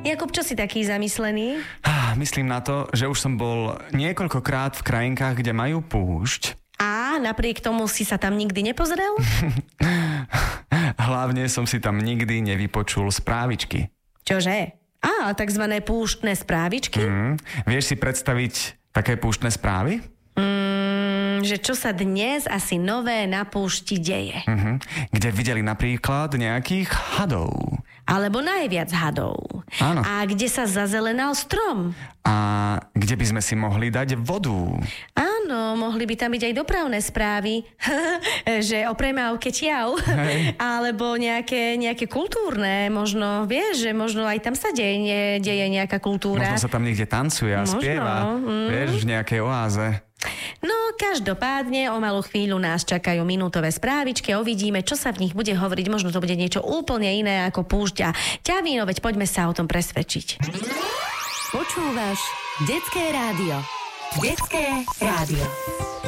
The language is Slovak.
Jakub, čo si taký zamyslený? Myslím na to, že už som bol niekoľkokrát v krajinkách, kde majú púšť. A napriek tomu si sa tam nikdy nepozrel? Hlavne som si tam nikdy nevypočul správičky. Čože? Takzvané púštne správičky? Vieš si predstaviť také púštne správy? Že čo sa dnes asi nové na púšti deje. Kde videli napríklad nejakých hadov. Alebo najviac hadov. Áno. A kde sa zazelenal strom. A kde by sme si mohli dať vodu. Áno, mohli by tam byť aj dopravné správy, že o premávke ťav, alebo nejaké kultúrne, možno, vieš, že možno aj tam sa deje nejaká kultúra. Možno sa tam niekde tancuje a spieva, vieš, v nejakej oáze. No, každopádne o malú chvíľu nás čakajú minútové správičky a uvidíme, čo sa v nich bude hovoriť. Možno to bude niečo úplne iné ako púšť a ťaví, no veď poďme sa o tom presvedčiť. Počúvaš Detské rádio. Detské rádio.